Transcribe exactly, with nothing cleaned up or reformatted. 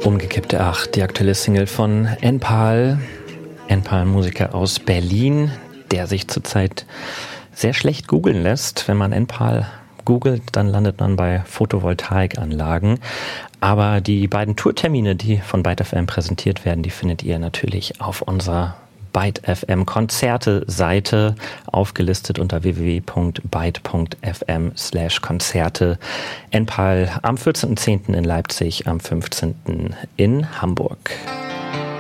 Umgekippte Acht, die aktuelle Single von Enpal. Enpal, Musiker aus Berlin, der sich zurzeit sehr schlecht googeln lässt. Wenn man Enpal googelt, dann landet man bei Photovoltaikanlagen. Aber die beiden Tourtermine, die von Byte F M präsentiert werden, die findet ihr natürlich auf unserer Byte F M Konzerte-Seite, aufgelistet unter w w w punkt byte punkt f m slash Konzerte. Enpal am vierzehnten zehnten in Leipzig, am fünfzehnten in Hamburg.